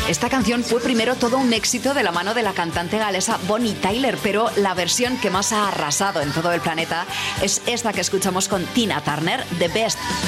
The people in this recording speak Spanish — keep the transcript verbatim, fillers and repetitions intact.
Esta canción fue primero todo un éxito de la mano de la cantante galesa Bonnie Tyler, pero la versión que más ha arrasado en todo el planeta es esta que escuchamos con Tina Turner, The Best.